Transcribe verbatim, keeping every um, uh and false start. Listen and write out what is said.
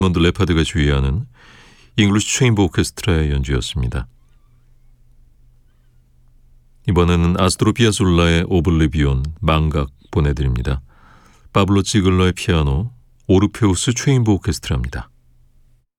먼드 레파드가 주의하는 잉글리시 체인버 오케스트라의 연주였습니다. 이번에는 아스트로 피아솔라의 오블리비온 망각 보내드립니다. 파블로 지글러의 피아노, 오르페우스 체인버 오케스트라입니다.